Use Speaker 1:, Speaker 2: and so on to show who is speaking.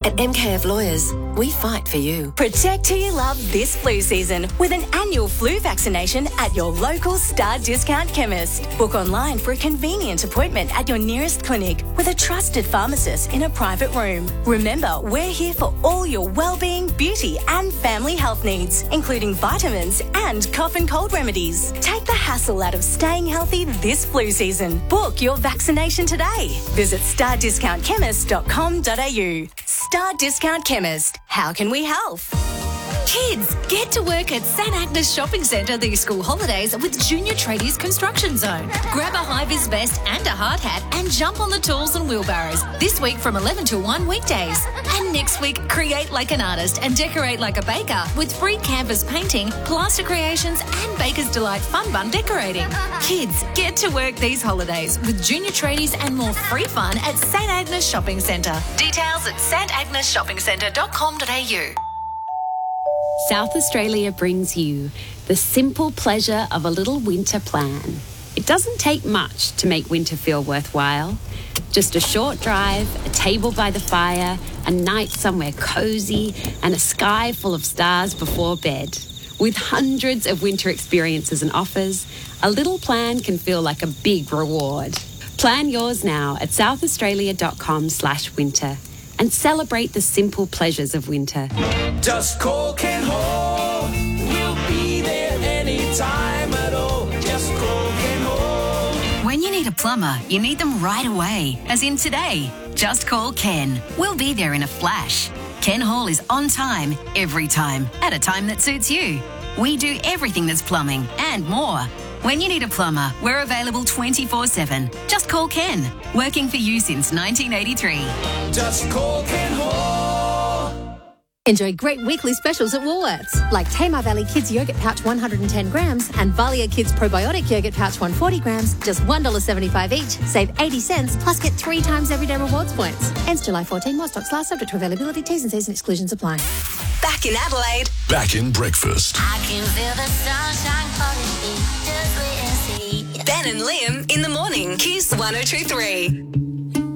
Speaker 1: At MKF Lawyers, we fight for you.
Speaker 2: Protect who you love this flu season with an annual flu vaccination at your local Star Discount chemist. Book online for a convenient appointment at your nearest clinic with a trusted pharmacist in a private room. Remember, we're here for all your well-being, beauty and family health needs, including vitamins and cough and cold remedies. Take the hassle out of staying healthy this flu season. Book your vaccination today. Visit stardiscountchemist.com.au. Star Discount Chemist. How can we help?
Speaker 3: Kids, get to work at St Agnes Shopping Centre these school holidays with Junior Tradies Construction Zone. Grab a high-vis vest and a hard hat and jump on the tools and wheelbarrows this week from 11 till 1 weekdays. And next week, create like an artist and decorate like a baker with free canvas painting, plaster creations and Baker's Delight Fun Bun decorating. Kids, get to work these holidays with Junior Tradies and more free fun at St Agnes Shopping Centre. Details at stagnasshoppingcentre.com.au.
Speaker 4: South Australia brings you the simple pleasure of a little winter plan. It doesn't take much to make winter feel worthwhile. Just a short drive, a table by the fire, a night somewhere cosy, and a sky full of stars before bed. With hundreds of winter experiences and offers, a little plan can feel like a big reward. Plan yours now at southaustralia.com/winter. and celebrate the simple pleasures of winter.
Speaker 5: Just call Ken Hall. We'll be there anytime at all. Just call Ken Hall.
Speaker 3: When you need a plumber, you need them right away, as in today. Just call Ken. We'll be there in a flash. Ken Hall is on time, every time, at a time that suits you. We do everything that's plumbing and more. When you need a plumber, we're available 24/7. Just call Ken. Working for you since 1983.
Speaker 5: Just call Ken Hall.
Speaker 6: Enjoy great weekly specials at Woolworths, like Tamar Valley Kids Yogurt Pouch 110 grams and Valia Kids Probiotic Yogurt Pouch 140 grams, just $1.75 each. Save 80 cents, plus get 3 times everyday rewards points. Ends July 14, while stocks last, subject to availability, T's and C's and exclusions apply.
Speaker 2: Back in Adelaide.
Speaker 7: Back in breakfast.
Speaker 8: I can feel the sunshine falling in. Just wait and see.
Speaker 2: Ben and Liam in the morning. Kiss 102.3.